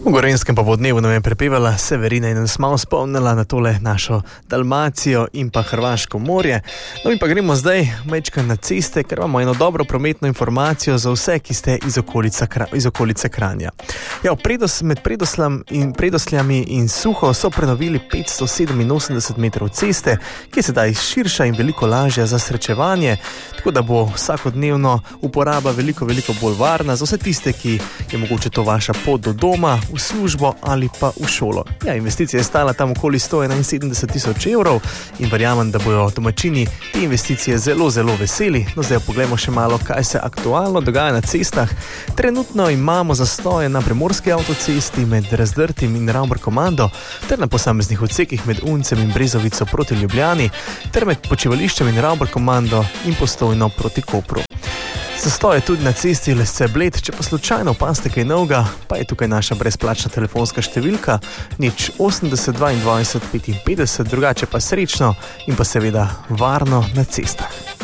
V Gorenjskem pa bo dnevu nam je prepevala Severina in nas malo spomnila na tole našo Dalmacijo in pa Hrvaško morje. No in pa gremo zdaj mečka na ceste, ker imamo eno dobro prometno informacijo za vse, ki ste iz okolice Kranja. Ja, med Predosljami in Suho so prenovili 587 metrov ceste, ki je sedaj širša in veliko lažja za srečevanje, tako da bo vsakodnevno uporaba veliko bolj varna za vse tiste, ki je mogoče to vaša pot do doma, v službo ali pa v šolo. Ja, investicija je stala tam okoli 171 tisoč evrov in verjamem, da bojo domačini te investicije zelo veseli. No, zdaj poglejmo še malo, kaj se aktualno dogaja na cestah. Trenutno imamo zastoje na Primorski avtocesti med Razdrtim in Ravnberg-Komando ter na posameznih odsekih med Uncem in Brezovico proti Ljubljani ter med Počivališčem in Ravnberg-Komando in Postojno proti Kopru. Zastoj je tudi na cesti Lesce-Bled, če pa slučajno opazite kaj novega, pa je tukaj naša brezplačna telefonska številka 080 22 55, drugače pa srečno in pa seveda varno na cestah.